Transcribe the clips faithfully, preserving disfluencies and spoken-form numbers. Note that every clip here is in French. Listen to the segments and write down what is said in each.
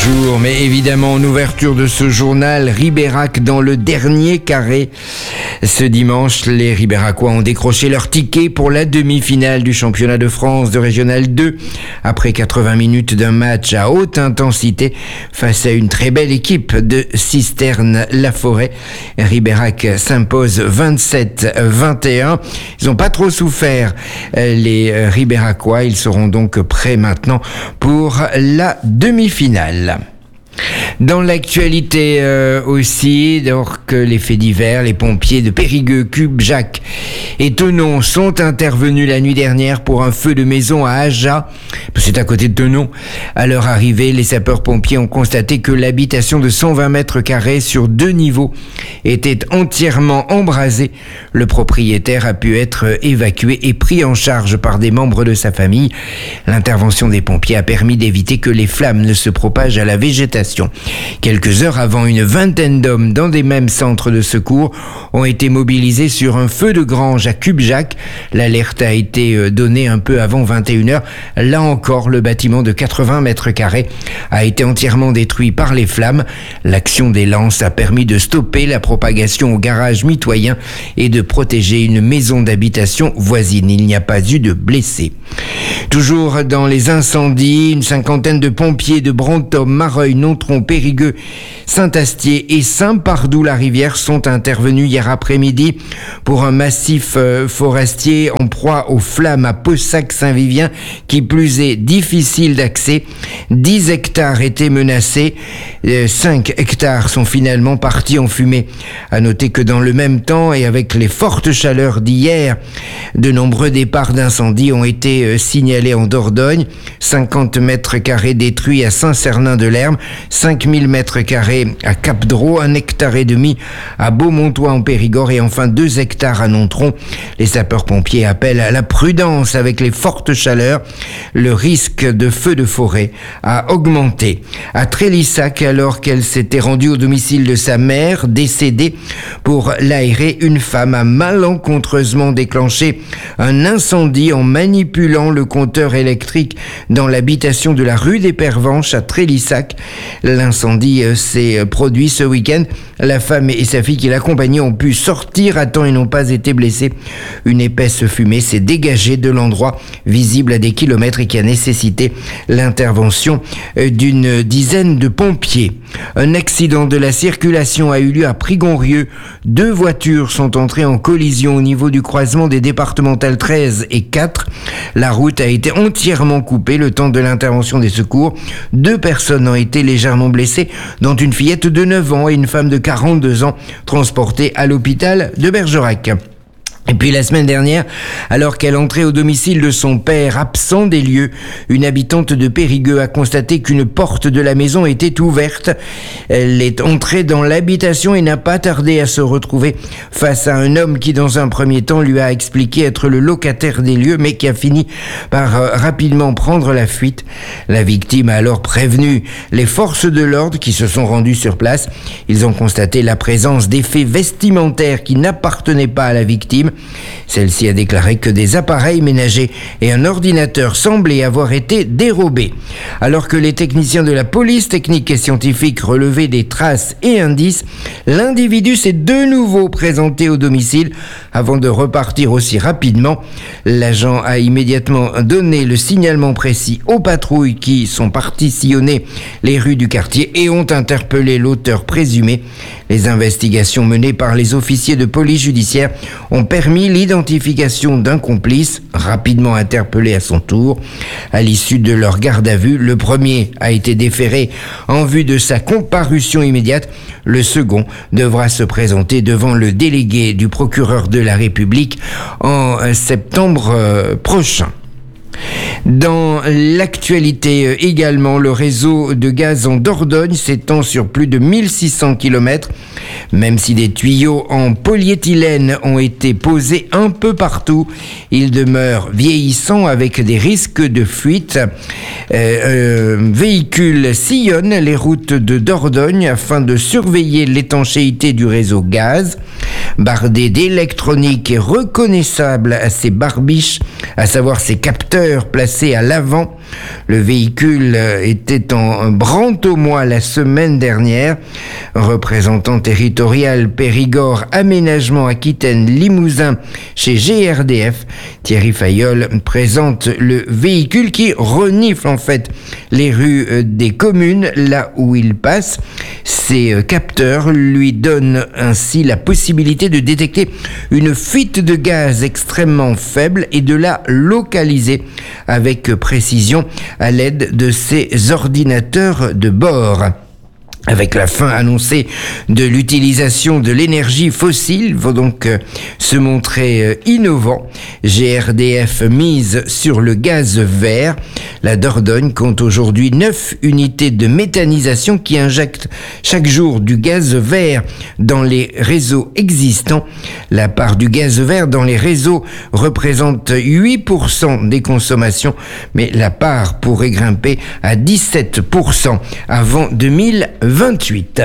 Bonjour, mais évidemment en ouverture de ce journal, Ribérac dans le dernier carré. Ce dimanche, les Ribéracois ont décroché leur ticket pour la demi-finale du championnat de France de Régional deux. Après quatre-vingts minutes d'un match à haute intensité face à une très belle équipe de Cisterne-la-Forêt, Ribérac s'impose vingt-sept à vingt et un. Ils n'ont pas trop souffert, les Ribéracois. Ils seront donc prêts maintenant pour la demi-finale. Dans l'actualité euh, aussi, alors que les faits divers, les pompiers de Périgueux, Cubjac et Thonon sont intervenus la nuit dernière pour un feu de maison à Aja, c'est à côté de Thonon. À leur arrivée, les sapeurs-pompiers ont constaté que l'habitation de cent vingt mètres carrés sur deux niveaux était entièrement embrasée. Le propriétaire a pu être évacué et pris en charge par des membres de sa famille. L'intervention des pompiers a permis d'éviter que les flammes ne se propagent à la végétation. Quelques heures avant, une vingtaine d'hommes dans des mêmes centres de secours ont été mobilisés sur un feu de grange à Cubjac. L'alerte a été donnée un peu avant vingt et une heures. Là encore, le bâtiment de quatre-vingts mètres carrés a été entièrement détruit par les flammes. L'action des lances a permis de stopper la propagation au garage mitoyen et de protéger une maison d'habitation voisine. Il n'y a pas eu de blessés. Toujours dans les incendies, une cinquantaine de pompiers de Brantôme, Mareuil, Nontron, Périgueux, Saint-Astier et Saint-Pardoux-la-Rivière sont intervenus hier après-midi pour un massif euh, forestier en proie aux flammes à Pessac-Saint-Vivien, qui plus est difficile d'accès. dix hectares étaient menacés, euh, cinq hectares sont finalement partis en fumée. À noter que dans le même temps et avec les fortes chaleurs d'hier, de nombreux départs d'incendie ont été euh, signalés en Dordogne. cinquante mètres carrés détruits à Saint-Cernin-de-l'Herbe, cinq mille mètres carrés à Cap-Dro, un hectare et demi à Beaumontois en Périgord et enfin deux hectares à Nontron. Les sapeurs-pompiers appellent à la prudence avec les fortes chaleurs. Le risque de feu de forêt a augmenté. À Trélissac, alors qu'elle s'était rendue au domicile de sa mère, décédée, pour l'aérer, une femme a malencontreusement déclenché un incendie en manipulant le compteur électrique dans l'habitation de la rue des Pervenches à Trélissac. L'incendie s'est produit ce week-end. La femme et sa fille qui l'accompagnaient ont pu sortir à temps et n'ont pas été blessées. Une épaisse fumée s'est dégagée de l'endroit, visible à des kilomètres, et qui a nécessité l'intervention d'une dizaine de pompiers. Un accident de la circulation a eu lieu à Prigonrieux. Deux voitures sont entrées en collision au niveau du croisement des départementales treize et quatre. La route a été entièrement coupée le temps de l'intervention des secours. Deux personnes ont été légèrement blessées, dont une fillette de neuf ans et une femme de quarante-deux ans, transportées à l'hôpital de Bergerac. Et puis la semaine dernière, alors qu'elle entrait au domicile de son père absent des lieux, une habitante de Périgueux a constaté qu'une porte de la maison était ouverte. Elle est entrée dans l'habitation et n'a pas tardé à se retrouver face à un homme qui, dans un premier temps, lui a expliqué être le locataire des lieux, mais qui a fini par euh, rapidement prendre la fuite. La victime a alors prévenu les forces de l'ordre qui se sont rendues sur place. Ils ont constaté la présence d'effets vestimentaires qui n'appartenaient pas à la victime. Celle-ci a déclaré que des appareils ménagers et un ordinateur semblaient avoir été dérobés. Alors que les techniciens de la police technique et scientifique relevaient des traces et indices, l'individu s'est de nouveau présenté au domicile avant de repartir aussi rapidement. L'agent a immédiatement donné le signalement précis aux patrouilles qui sont parties sillonner les rues du quartier et ont interpellé l'auteur présumé. Les investigations menées par les officiers de police judiciaire ont permis l'identification d'un complice, rapidement interpellé à son tour. À l'issue de leur garde à vue, le premier a été déféré en vue de sa comparution immédiate. Le second devra se présenter devant le délégué du procureur de la République en septembre prochain. Dans l'actualité également, le réseau de gaz en Dordogne s'étend sur plus de mille six cents kilomètres. Même si des tuyaux en polyéthylène ont été posés un peu partout, ils demeurent vieillissants avec des risques de fuite. Euh, un véhicule sillonne les routes de Dordogne afin de surveiller l'étanchéité du réseau gaz. Bardé d'électronique et reconnaissable à ses barbiches, à savoir ses capteurs placés à l'avant, Le véhicule était en Brantômois la semaine dernière. Représentant territorial Périgord Aménagement Aquitaine Limousin chez G R D F, Thierry Fayolle présente le véhicule qui renifle en fait les rues des communes là où il passe. Ces capteurs lui donnent ainsi la possibilité de détecter une fuite de gaz extrêmement faible et de la localiser avec précision à l'aide de ces ordinateurs de bord. Avec la fin annoncée de l'utilisation de l'énergie fossile, il faut donc euh, se montrer euh, innovant. G R D F mise sur le gaz vert. La Dordogne compte aujourd'hui neuf unités de méthanisation qui injectent chaque jour du gaz vert dans les réseaux existants. La part du gaz vert dans les réseaux représente huit pour cent des consommations, mais la part pourrait grimper à dix-sept pour cent avant deux mille vingt-huit.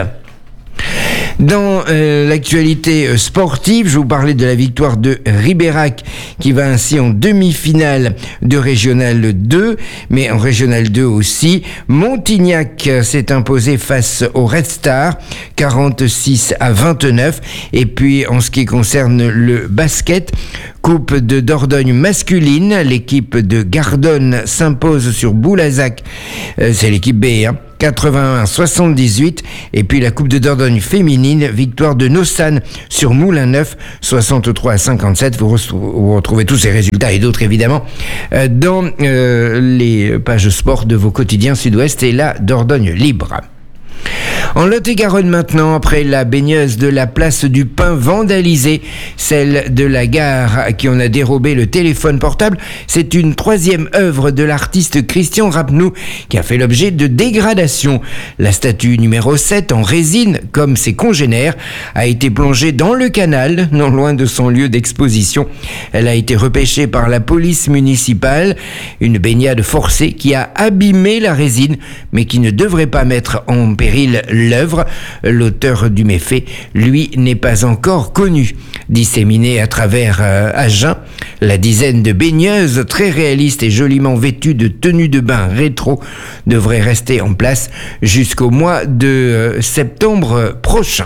Dans euh, l'actualité sportive, je vous parlais de la victoire de Ribérac qui va ainsi en demi-finale de Régional deux, mais en Régional deux aussi, Montignac s'est imposé face au Red Star, quarante-six à vingt-neuf, et puis en ce qui concerne le basket, Coupe de Dordogne masculine, l'équipe de Gardonne s'impose sur Boulazac, euh, c'est l'équipe B, hein, quatre-vingt-un à soixante-dix-huit, et puis la Coupe de Dordogne féminine, victoire de Nossan sur Moulin-Neuf, soixante-trois à cinquante-sept. Vous, re- vous retrouvez tous ces résultats et d'autres évidemment euh, dans euh, les pages sport de vos quotidiens Sud-Ouest et la Dordogne libre. En Lot-et-Garonne maintenant, après la baigneuse de la place du Pin vandalisée, celle de la gare à qui on a dérobé le téléphone portable, c'est une troisième œuvre de l'artiste Christian Rapnou qui a fait l'objet de dégradation. La statue numéro sept en résine, comme ses congénères, a été plongée dans le canal, non loin de son lieu d'exposition. Elle a été repêchée par la police municipale, une baignade forcée qui a abîmé la résine, mais qui ne devrait pas mettre en péril l'œuvre. L'auteur du méfait, lui, n'est pas encore connu. Disséminé à travers euh, Agen, la dizaine de baigneuses très réalistes et joliment vêtues de tenues de bain rétro devrait rester en place jusqu'au mois de euh, septembre prochain.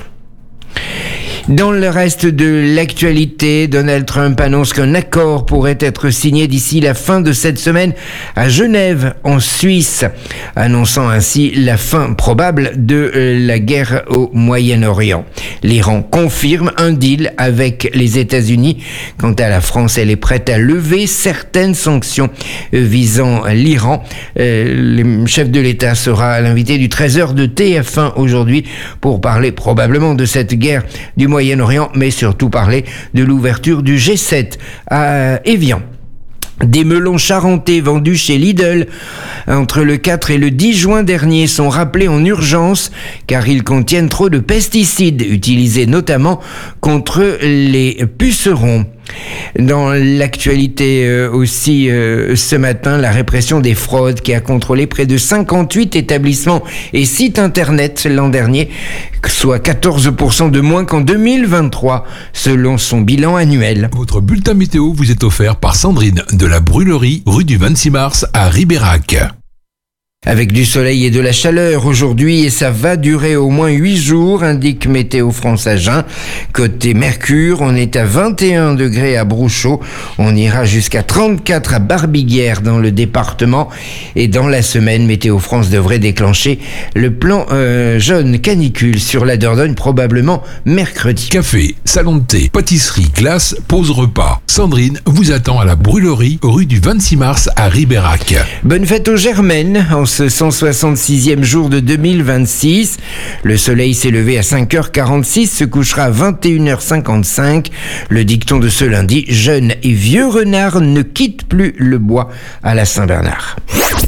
Dans le reste de l'actualité, Donald Trump annonce qu'un accord pourrait être signé d'ici la fin de cette semaine à Genève, en Suisse, annonçant ainsi la fin probable de la guerre au Moyen-Orient. L'Iran confirme un deal avec les États-Unis. Quant à la France, elle est prête à lever certaines sanctions visant l'Iran. Le chef de l'État sera l'invité du treize heures de T F un aujourd'hui pour parler probablement de cette guerre du Moyen-Orient, mais surtout parler de l'ouverture du G sept à Évian. Des melons charentais vendus chez Lidl entre le quatre et le dix juin dernier sont rappelés en urgence car ils contiennent trop de pesticides utilisés notamment contre les pucerons. Dans l'actualité euh, aussi euh, ce matin, la répression des fraudes qui a contrôlé près de cinquante-huit établissements et sites internet l'an dernier, soit quatorze pour cent de moins qu'en deux mille vingt-trois selon son bilan annuel. Votre bulletin météo vous est offert par Sandrine de la Brûlerie, rue du vingt-six mars à Ribérac. Avec du soleil et de la chaleur aujourd'hui, et ça va durer au moins huit jours, indique Météo France Agen. Côté Mercure, on est à vingt et un degrés à Brouchot, on ira jusqu'à trente-quatre à Barbiguières dans le département, et dans la semaine, Météo France devrait déclencher le plan euh, jaune canicule sur la Dordogne, probablement mercredi. Café, salon de thé, pâtisserie, glace, pause repas. Sandrine vous attend à la Brûlerie, rue du vingt-six mars à Ribérac. Bonne fête aux Germaines, en ce cent soixante-sixième jour de deux mille vingt-six. Le soleil s'est levé à cinq heures quarante-six, se couchera à vingt et une heures cinquante-cinq. Le dicton de ce lundi, jeune et vieux renard ne quittent plus le bois à la Saint-Bernard.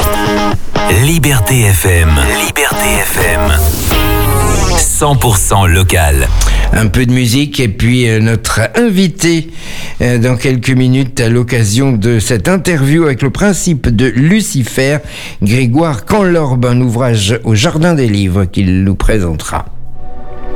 Liberté F M. Liberté F M. cent pour cent local. Un peu de musique et puis euh, notre invité euh, dans quelques minutes à l'occasion de cette interview avec le principe de Lucifer, Grégoire Canlorbe, un ouvrage au Jardin des Livres qu'il nous présentera.